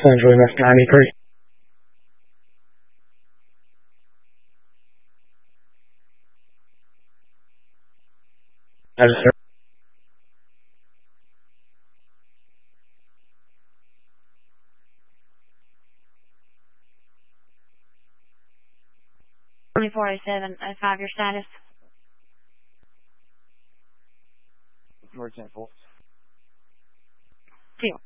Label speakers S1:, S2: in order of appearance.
S1: Angeles, Miss 93. Yes, sir.
S2: 2407, 5-year status.
S1: George 10 4.
S2: 2.